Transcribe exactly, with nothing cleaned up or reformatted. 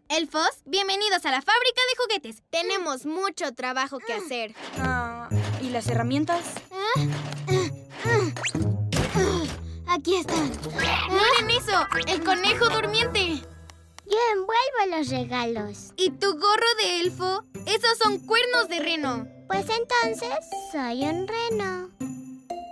Elfos, bienvenidos a la fábrica de juguetes. Tenemos mucho trabajo que hacer. Ah, ¿y las herramientas? Aquí están. ¡Miren eso! ¡El conejo durmiente! Yo envuelvo los regalos. ¿Y tu gorro de elfo? Esos son cuernos de reno. Pues entonces soy un reno.